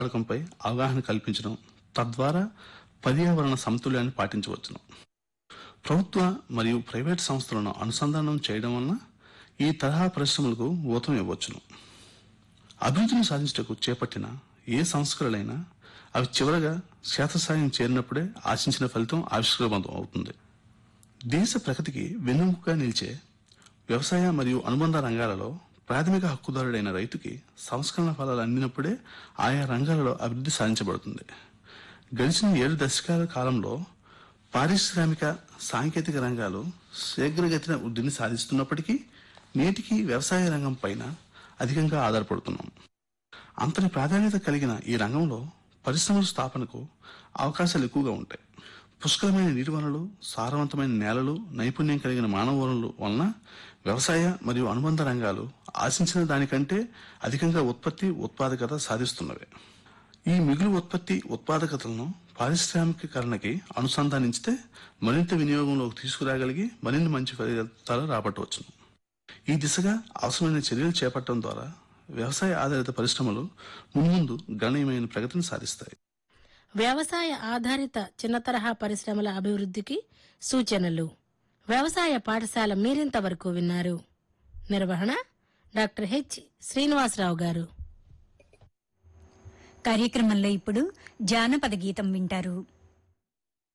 వాడకంపై అవగాహన కల్పించడం, తద్వారా పర్యావరణ సమతుల్యాన్ని పాటించవచ్చును. ప్రభుత్వ మరియు ప్రైవేట్ సంస్థలను అనుసంధానం చేయడం వలన ఈ తరహా పరిశ్రమలకు ఊతం ఇవ్వచ్చును. అభివృద్ధిని సాధించటకు చేపట్టిన ఏ సంస్కరణలైనా అవి చివరగా క్షేత్రస్థాయిని చేరినప్పుడే ఆశించిన ఫలితం ఆవిష్కృతం అవుతుంది. దేశ ప్రగతికి వెన్నెముకగా నిలిచే వ్యవసాయ మరియు అనుబంధ రంగాలలో ప్రాథమిక హక్కుదారుడైన రైతుకి సంస్కరణ ఫలాలు అందినప్పుడే ఆయా రంగాలలో అభివృద్ధి సాధించబడుతుంది. గడిచిన 7 దశకాల కాలంలో పారిశ్రామిక సాంకేతిక రంగాలు శీఘ్రగతిన వృద్ధిని సాధిస్తున్నప్పటికీ నేటికి వ్యవసాయ రంగం పైన అధికంగా ఆధారపడుతున్నాం. అంతటి ప్రాధాన్యత కలిగిన ఈ రంగంలో పరిశ్రమల స్థాపనకు అవకాశాలు ఎక్కువగా ఉంటాయి. పుష్కలమైన నీటి వనరులు, సారవంతమైన నేలలు, నైపుణ్యం కలిగిన మానవ వనరులు వలన వ్యవసాయ మరియు అనుబంధ రంగాలు ఆశించిన దానికంటే అధికంగా ఉత్పత్తి, ఉత్పాదకత సాధిస్తున్నవి. ఈ మిగులు ఉత్పత్తి, ఉత్పాదకతలను పారిశ్రామికీకరణకి అనుసంధానించితే మరింత వినియోగంలోకి తీసుకురాగలిగి మరిన్ని మంచి ఫలితాలు రాబట్టవచ్చును. ఈ దిశగా అవసరమైన చర్యలు చేపట్టడం ద్వారా వ్యవసాయ ఆధారిత పరిశ్రమలు మున్ముందు గణనీయమైన ప్రగతిని సాధిస్తాయి. వ్యవసాయ ఆధారిత చిన్న తరహా పరిశ్రమల అభివృద్ధికి సూచనలు. వ్యవసాయ పాఠశాల మీరింతవరకు విన్నారు. నిర్వహణ డాక్టర్ హెచ్ శ్రీనివాసరావు గారు. కార్యక్రమంలో ఇప్పుడు జానపద గీతం వింటారు.